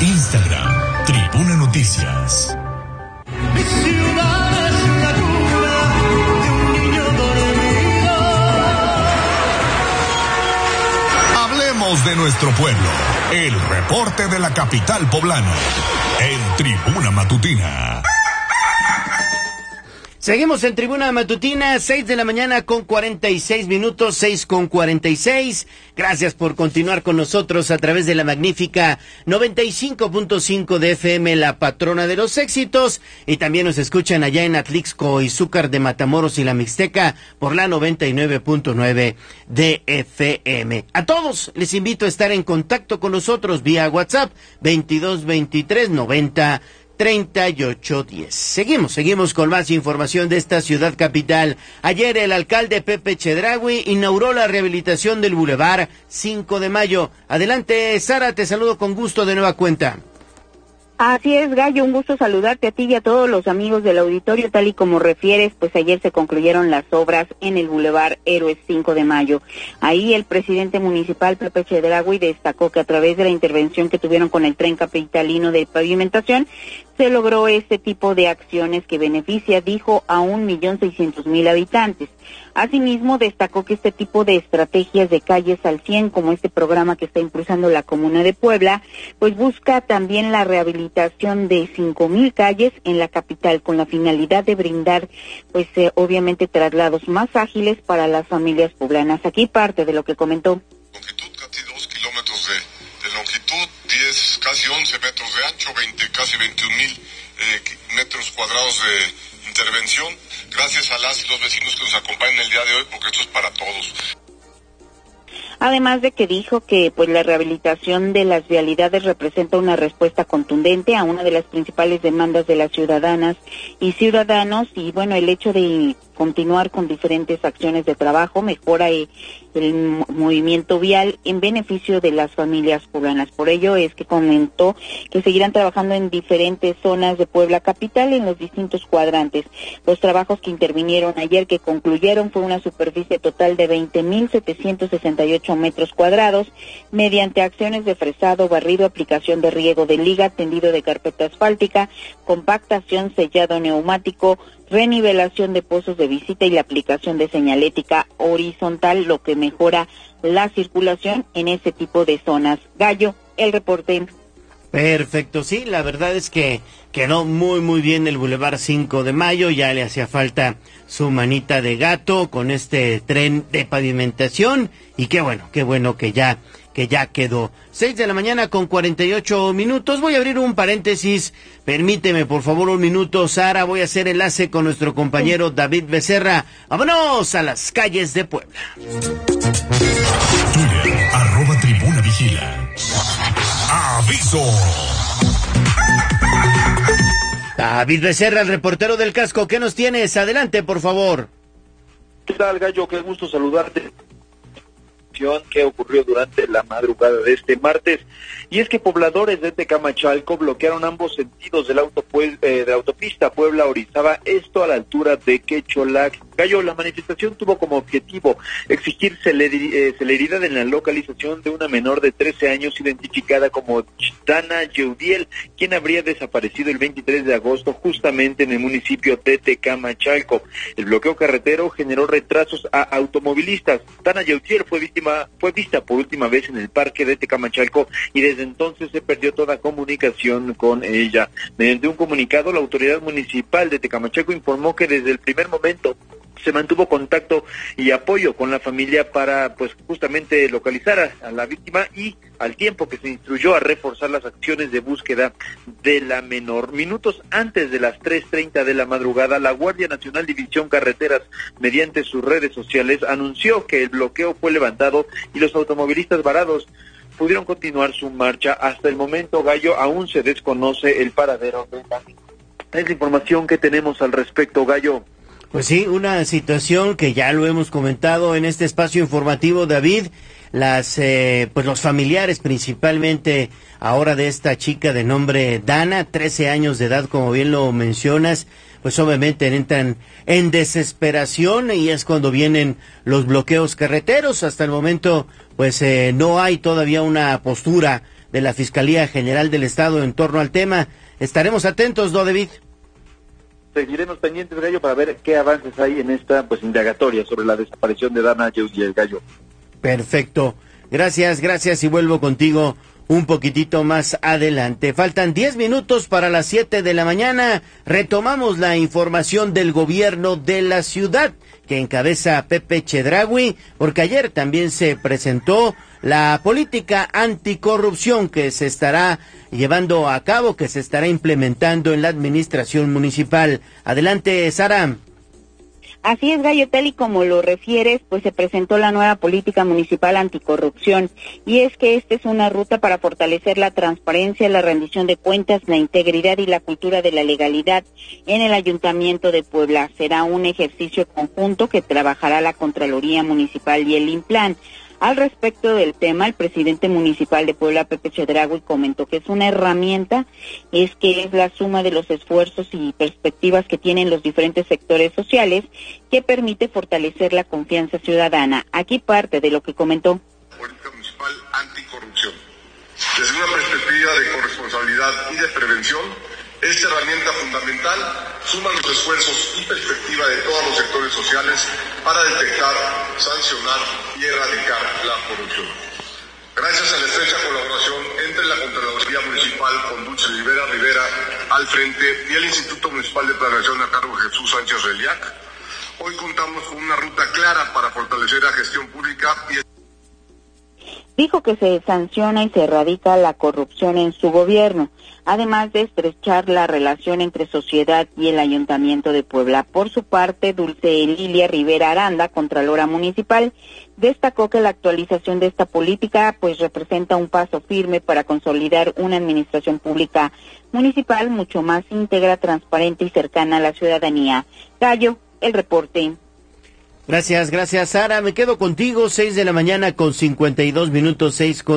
Instagram, Tribuna Noticias. Mi ciudad es la cuna de un niño dormido. Hablemos de nuestro pueblo. El reporte de la capital poblana. En Tribuna Matutina. Seguimos en Tribuna Matutina, 6 de la mañana con 46 minutos, 6 con 46. Gracias por continuar con nosotros a través de la magnífica 95.5 de FM, la patrona de los éxitos. Y también nos escuchan allá en Atlixco, Izúcar de Matamoros y la Mixteca por la 99.9 de FM. A todos les invito a estar en contacto con nosotros vía WhatsApp 2223903810. Seguimos con más información de esta ciudad capital. Ayer el alcalde Pepe Chedraui inauguró la rehabilitación del Boulevard 5 de Mayo. Adelante, Sara, te saludo con gusto de nueva cuenta. Así es, Gallo, un gusto saludarte a ti y a todos los amigos del auditorio. Tal y como refieres, pues ayer se concluyeron las obras en el Boulevard Héroes 5 de Mayo. Ahí el presidente municipal, Pepe Chedraui, destacó que a través de la intervención que tuvieron con el tren capitalino de pavimentación, se logró este tipo de acciones que beneficia, dijo, a 1.600.000 habitantes. Asimismo, destacó que este tipo de estrategias de calles al 100, como este programa que está impulsando la Comuna de Puebla, pues busca también la rehabilitación de 5.000 calles en la capital, con la finalidad de brindar, pues obviamente, traslados más ágiles para las familias poblanas. Aquí parte de lo que comentó. Longitud casi 2 kilómetros de longitud, 10, casi 11 metros de ancho, casi 21.000 metros cuadrados de intervención. Gracias a las y los vecinos que nos acompañan el día de hoy, porque esto es para todos. Además de que dijo que pues la rehabilitación de las vialidades representa una respuesta contundente a una de las principales demandas de las ciudadanas y ciudadanos, y bueno, el hecho de continuar con diferentes acciones de trabajo mejora el movimiento vial en beneficio de las familias poblanas. Por ello es que comentó que seguirán trabajando en diferentes zonas de Puebla capital en los distintos cuadrantes. Los trabajos que intervinieron ayer, que concluyeron, fue una superficie total de 20.768 metros cuadrados mediante acciones de fresado, barrido, aplicación de riego de liga, tendido de carpeta asfáltica, compactación, sellado neumático, renivelación de pozos de visita y la aplicación de señalética horizontal, lo que mejora la circulación en ese tipo de zonas. Gallo, el reporte. Perfecto, sí, la verdad es que quedó muy bien el Boulevard 5 de Mayo, ya le hacía falta su manita de gato con este tren de pavimentación, y qué bueno que ya quedó. 6 de la mañana con 48 minutos. Voy a abrir un paréntesis. Permíteme, por favor, un minuto, Sara. Voy a hacer enlace con nuestro compañero David Becerra. Vámonos a las calles de Puebla. Twitter, @Tribuna Vigila. ¡Aviso! David Becerra, el reportero del casco. ¿Qué nos tienes? Adelante, por favor. ¿Qué tal, Gallo? Qué gusto saludarte. Que ocurrió durante la madrugada de este martes, y es que pobladores de Tecamachalco bloquearon ambos sentidos de la autopista Puebla-Orizaba, esto a la altura de Quecholac. Gallo, la manifestación tuvo como objetivo exigir celeridad en la localización de una menor de 13 años identificada como Dana Yeudiel, quien habría desaparecido el 23 de agosto justamente en el municipio de Tecamachalco. El bloqueo carretero generó retrasos a automovilistas. Dana Yeudiel fue vista por última vez en el parque de Tecamachalco y desde entonces se perdió toda comunicación con ella. Mediante un comunicado, la autoridad municipal de Tecamachalco informó que desde el primer momento se mantuvo contacto y apoyo con la familia para pues justamente localizar a la víctima, y al tiempo que se instruyó a reforzar las acciones de búsqueda de la menor. Minutos antes de las 3:30 de la madrugada, la Guardia Nacional División Carreteras, mediante sus redes sociales, anunció que el bloqueo fue levantado y los automovilistas varados pudieron continuar su marcha. Hasta el momento, Gallo, aún se desconoce el paradero de la víctima. Es la información que tenemos al respecto, Gallo. Pues sí, una situación que ya lo hemos comentado en este espacio informativo, David. Los familiares principalmente ahora de esta chica de nombre Dana, 13 años de edad, como bien lo mencionas, pues obviamente entran en desesperación, y es cuando vienen los bloqueos carreteros. Hasta el momento, pues no hay todavía una postura de la Fiscalía General del Estado en torno al tema. Estaremos atentos, David. Seguiremos pendientes, Gallo, para ver qué avances hay en esta indagatoria sobre la desaparición de Dana y el Gallo. Perfecto. Gracias y vuelvo contigo un poquitito más adelante. Faltan 10 minutos para las 7 de la mañana. Retomamos la información del gobierno de la ciudad que encabeza Pepe Chedraui, porque ayer también se presentó la política anticorrupción que se estará llevando a cabo, que se estará implementando en la administración municipal. Adelante, Sara. Así es, Gallo, tal y como lo refieres, pues se presentó la nueva política municipal anticorrupción, y es que esta es una ruta para fortalecer la transparencia, la rendición de cuentas, la integridad y la cultura de la legalidad en el Ayuntamiento de Puebla. Será un ejercicio conjunto que trabajará la Contraloría Municipal y el INPLAN. Al respecto del tema, el presidente municipal de Puebla, Pepe Chedraui, comentó que es una herramienta, es la suma de los esfuerzos y perspectivas que tienen los diferentes sectores sociales, que permite fortalecer la confianza ciudadana. Aquí parte de lo que comentó. Política municipal anticorrupción. Desde una perspectiva de corresponsabilidad y de prevención, esta herramienta fundamental suma los esfuerzos y perspectiva de todos los sectores sociales para detectar, sancionar y erradicar la corrupción. Gracias a la estrecha colaboración entre la Contraloría Municipal con Dulce Rivera al frente y el Instituto Municipal de Planeación a cargo de Jesús Sánchez Reliac, hoy contamos con una ruta clara para fortalecer la gestión pública y Dijo que se sanciona y se erradica la corrupción en su gobierno, además de estrechar la relación entre sociedad y el Ayuntamiento de Puebla. Por su parte, Dulce Lilia Rivera Aranda, Contralora Municipal, destacó que la actualización de esta política pues representa un paso firme para consolidar una administración pública municipal mucho más íntegra, transparente y cercana a la ciudadanía. Gallo, el reporte. Gracias, Sara. Me quedo contigo, 6 de la mañana con 52 minutos,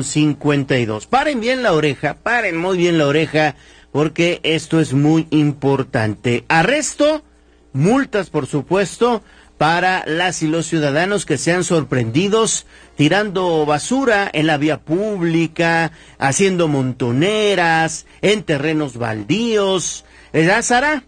6:52. Paren bien la oreja, paren muy bien la oreja, porque esto es muy importante. Arresto, multas, por supuesto, para las y los ciudadanos que sean sorprendidos tirando basura en la vía pública, haciendo montoneras, en terrenos baldíos. ¿Verdad, Sara?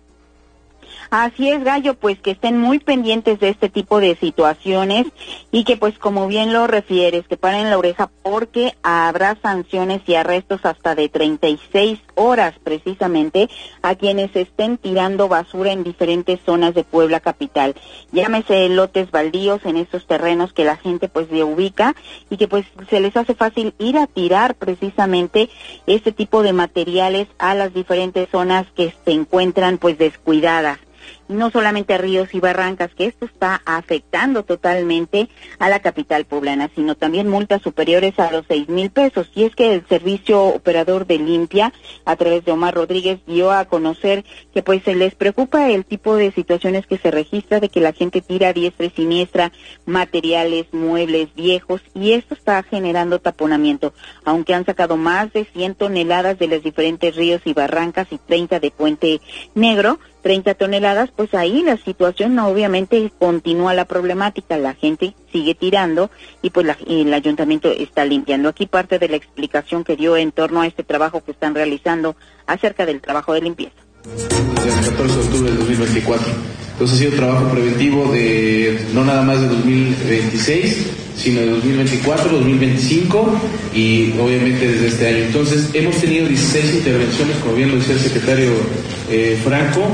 Así es, Gallo, pues que estén muy pendientes de este tipo de situaciones y que pues como bien lo refieres, que paren la oreja porque habrá sanciones y arrestos hasta de 36 horas precisamente a quienes estén tirando basura en diferentes zonas de Puebla capital. Llámese lotes baldíos en esos terrenos que la gente pues se ubica y que pues se les hace fácil ir a tirar precisamente este tipo de materiales a las diferentes zonas que se encuentran pues descuidadas. No solamente a ríos y barrancas, que esto está afectando totalmente a la capital poblana, sino también multas superiores a los 6,000 pesos. Y es que el servicio operador de limpia, a través de Omar Rodríguez, dio a conocer que pues se les preocupa el tipo de situaciones que se registra de que la gente tira a diestra y siniestra materiales, muebles viejos, y esto está generando taponamiento. Aunque han sacado más de 100 toneladas de los diferentes ríos y barrancas y 30 de Puente Negro, 30 toneladas, pues ahí la situación obviamente continúa la problemática, la gente sigue tirando y pues el ayuntamiento está limpiando. Aquí parte de la explicación que dio en torno a este trabajo que están realizando acerca del trabajo de limpieza. Desde el 14 de octubre del 2024. Entonces ha sido trabajo preventivo de no nada más de 2026, sino de 2024, 2025 y obviamente desde este año. Entonces hemos tenido 16 intervenciones, como bien lo decía el secretario Franco,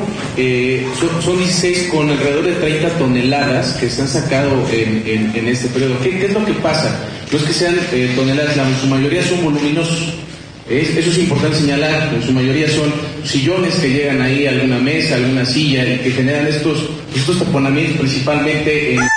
son 16 con alrededor de 30 toneladas que se han sacado en este periodo. ¿Qué es lo que pasa? No es que sean toneladas, su mayoría son voluminosos. Eso es importante señalar, en su mayoría son sillones que llegan ahí a alguna mesa, alguna silla y que generan estos taponamientos principalmente en...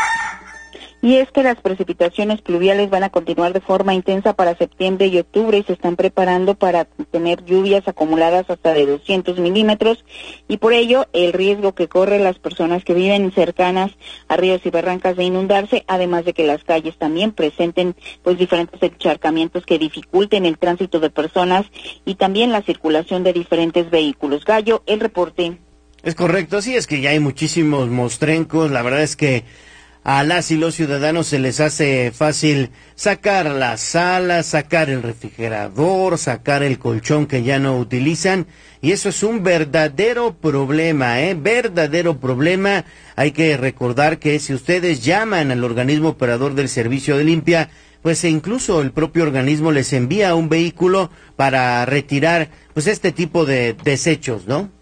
Y es que las precipitaciones pluviales van a continuar de forma intensa para septiembre y octubre y se están preparando para tener lluvias acumuladas hasta de 200 milímetros y por ello el riesgo que corren las personas que viven cercanas a ríos y barrancas de inundarse, además de que las calles también presenten pues diferentes encharcamientos que dificulten el tránsito de personas y también la circulación de diferentes vehículos. Gallo, el reporte. Es correcto, sí, es que ya hay muchísimos mostrencos, la verdad es que a las y los ciudadanos se les hace fácil sacar la sala, sacar el refrigerador, sacar el colchón que ya no utilizan, y eso es un verdadero problema, verdadero problema. Hay que recordar que si ustedes llaman al organismo operador del servicio de limpia, pues incluso el propio organismo les envía un vehículo para retirar pues este tipo de desechos, ¿no?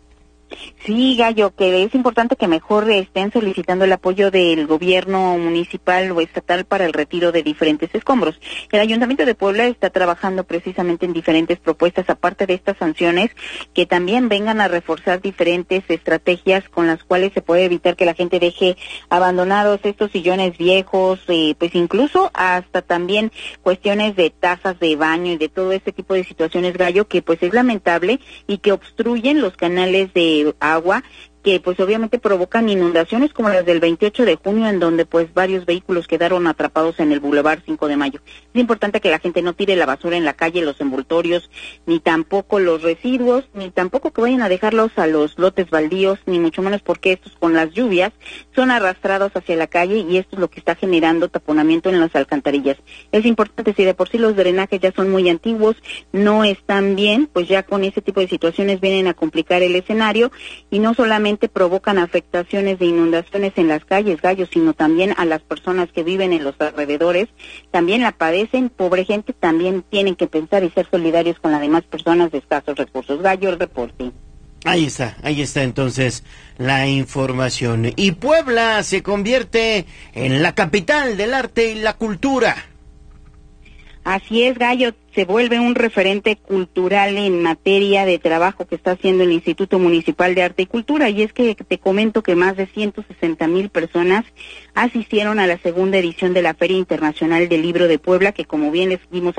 Sí, Gallo, que es importante que mejor estén solicitando el apoyo del gobierno municipal o estatal para el retiro de diferentes escombros. El Ayuntamiento de Puebla está trabajando precisamente en diferentes propuestas, aparte de estas sanciones, que también vengan a reforzar diferentes estrategias con las cuales se puede evitar que la gente deje abandonados estos sillones viejos, pues incluso hasta también cuestiones de tazas de baño y de todo este tipo de situaciones, Gallo, que pues es lamentable y que obstruyen los canales de agua, que pues obviamente provocan inundaciones como las del 28 de junio, en donde pues varios vehículos quedaron atrapados en el Boulevard 5 de Mayo. Es importante que la gente no tire la basura en la calle, los envoltorios, ni tampoco los residuos, ni tampoco que vayan a dejarlos a los lotes baldíos, ni mucho menos porque estos con las lluvias son arrastrados hacia la calle y esto es lo que está generando taponamiento en las alcantarillas. Es importante, si de por sí los drenajes ya son muy antiguos, no están bien, pues ya con ese tipo de situaciones vienen a complicar el escenario y no solamente provocan afectaciones de inundaciones en las calles, Gallo, sino también a las personas que viven en los alrededores, también la padecen. Pobre gente, también tienen que pensar y ser solidarios con las demás personas de escasos recursos. Gallo, el reporte. Ahí está entonces la información. Y Puebla se convierte en la capital del arte y la cultura. Así es, Gallo, se vuelve un referente cultural en materia de trabajo que está haciendo el Instituto Municipal de Arte y Cultura, y es que te comento que más de 160,000 personas asistieron a la segunda edición de la Feria Internacional del Libro de Puebla, que como bien les dimos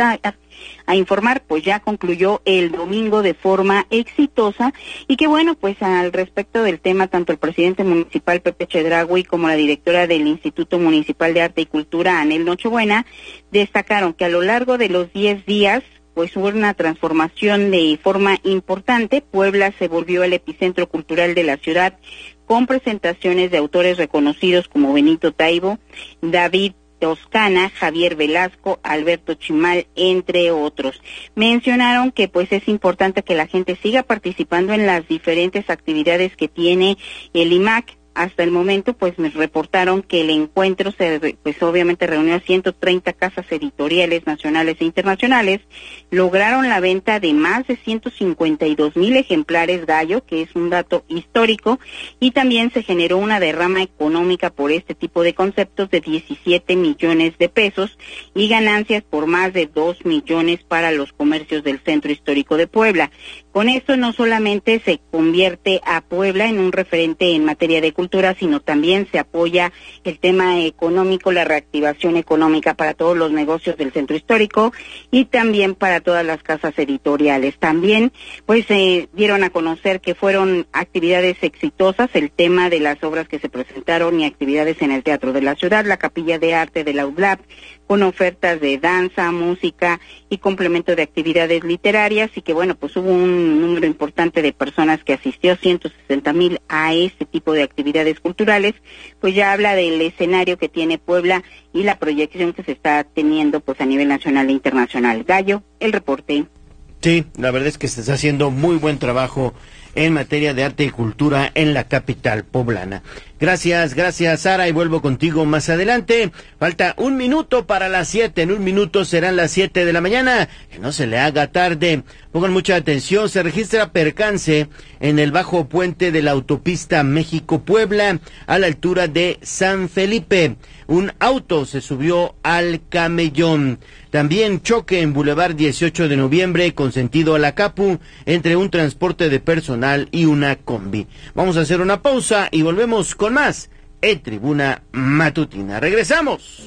a informar, pues ya concluyó el domingo de forma exitosa, y que bueno, pues al respecto del tema, tanto el presidente municipal Pepe Chedraui como la directora del Instituto Municipal de Arte y Cultura, Anel Nochebuena, destacaron que a lo largo de los 10 días, pues hubo una transformación de forma importante. Puebla se volvió el epicentro cultural de la ciudad, con presentaciones de autores reconocidos como Benito Taibo, David Toscana, Javier Velasco, Alberto Chimal, entre otros. Mencionaron que pues es importante que la gente siga participando en las diferentes actividades que tiene el IMAC. Hasta el momento, pues me reportaron que el encuentro pues obviamente reunió a 130 casas editoriales nacionales e internacionales, lograron la venta de más de 152,000 ejemplares, Gallo, que es un dato histórico, y también se generó una derrama económica por este tipo de conceptos de 17 millones de pesos y ganancias por más de 2 millones para los comercios del Centro Histórico de Puebla. Con esto no solamente se convierte a Puebla en un referente en materia de cultura, sino también se apoya el tema económico, la reactivación económica para todos los negocios del Centro Histórico y también para todas las casas editoriales. También pues dieron a conocer que fueron actividades exitosas el tema de las obras que se presentaron y actividades en el Teatro de la Ciudad, la Capilla de Arte de la UDLAP, con ofertas de danza, música y complemento de actividades literarias, y que bueno, pues hubo un número importante de personas que asistió, 160,000 a este tipo de actividades culturales. Pues ya habla del escenario que tiene Puebla y la proyección que se está teniendo pues a nivel nacional e internacional. Gallo, el reporte. Sí, la verdad es que se está haciendo muy buen trabajo en materia de arte y cultura en la capital poblana. Gracias, Sara, y vuelvo contigo más adelante. Falta 1 minuto para las 7, en 1 minuto serán las 7 de la mañana, que no se le haga tarde. Pongan mucha atención, se registra percance en el bajo puente de la autopista México-Puebla, a la altura de San Felipe. Un auto se subió al camellón. También choque en Boulevard 18 de Noviembre con sentido a la Capu entre un transporte de personal y una combi. Vamos a hacer una pausa y volvemos con más en Tribuna Matutina. ¡Regresamos!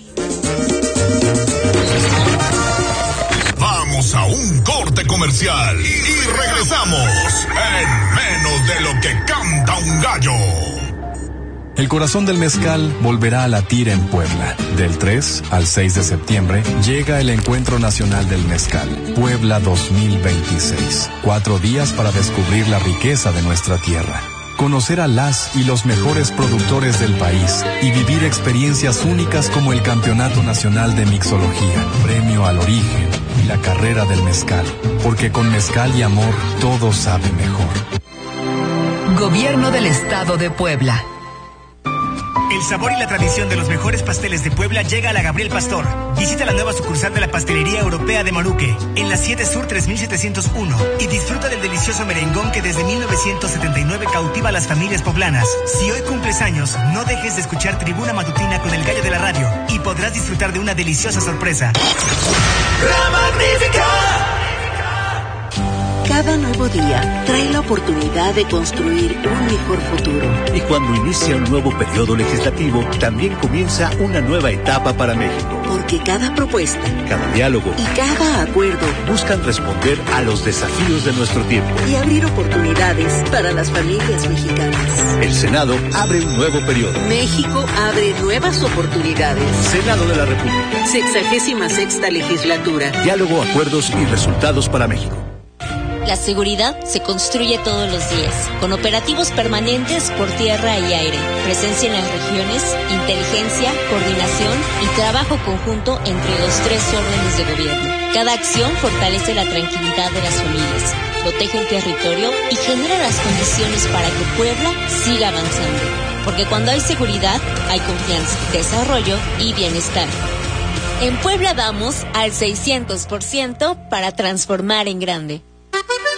Vamos a un corte comercial y regresamos en menos de lo que canta un gallo. El corazón del mezcal volverá a latir en Puebla. Del 3 al 6 de septiembre llega el Encuentro Nacional del Mezcal, Puebla 2026. 4 días para descubrir la riqueza de nuestra tierra. conocer a las y los mejores productores del país y vivir experiencias únicas como el Campeonato Nacional de Mixología, Premio al Origen y la carrera del mezcal, porque con mezcal y amor todo sabe mejor. Gobierno del Estado de Puebla. El sabor y la tradición de los mejores pasteles de Puebla llega a la Gabriel Pastor. Visita la nueva sucursal de la Pastelería Europea de Moruque, en la 7 Sur 3701, y disfruta del delicioso merengón que desde 1979 cautiva a las familias poblanas. Si hoy cumples años, no dejes de escuchar Tribuna Matutina con el gallo de la radio y podrás disfrutar de una deliciosa sorpresa. La Magnífica. Cada nuevo día trae la oportunidad de construir un mejor futuro. Y cuando inicia un nuevo periodo legislativo, también comienza una nueva etapa para México. Porque cada propuesta, cada diálogo y cada acuerdo buscan responder a los desafíos de nuestro tiempo y abrir oportunidades para las familias mexicanas. El Senado abre un nuevo periodo. México abre nuevas oportunidades. Senado de la República. 66ª legislatura. Diálogo, acuerdos y resultados para México. La seguridad se construye todos los días, con operativos permanentes por tierra y aire, presencia en las regiones, inteligencia, coordinación y trabajo conjunto entre los 3 órdenes de gobierno. Cada acción fortalece la tranquilidad de las familias, protege el territorio y genera las condiciones para que Puebla siga avanzando. Porque cuando hay seguridad, hay confianza, desarrollo y bienestar. En Puebla vamos al 600% para transformar en grande.